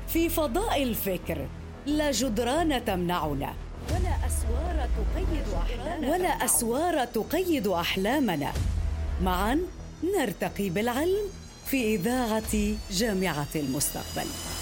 في فضاء الفكر لا جدران تمنعنا ولا أسوار تقيد أحلامنا. معا نرتقي بالعلم في إذاعة جامعة المستقبل.